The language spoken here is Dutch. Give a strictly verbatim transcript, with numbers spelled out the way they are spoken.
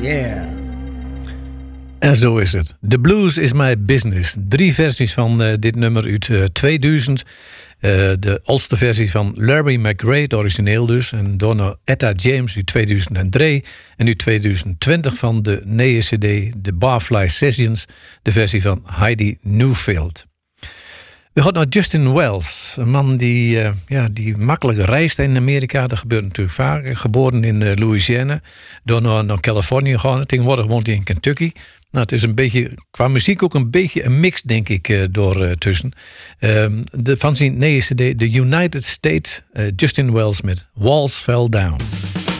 Yeah. En zo is het. The Blues is My Business. Drie versies van uh, dit nummer uit uh, tweeduizend. Uh, de oudste versie van Larry McRae, het origineel dus. En daarna Etta James uit tweeduizend drie. En nu tweeduizend twintig van de nieuwe cd, de Barfly Sessions. De versie van Heidi Newfield. We gaan naar Justin Wells. Een man die, uh, ja, die makkelijk reist in Amerika. Dat gebeurt natuurlijk vaak. Geboren in uh, Louisiana. Daarna naar Californië gaan. Tegenwoordig woont hij in Kentucky. Nou, het is een beetje, qua muziek ook een beetje een mix, denk ik, uh, door uh, tussen. Um, de, van zijn nieuwe cd, The United States, uh, Justin Wells met Walls Fell Down.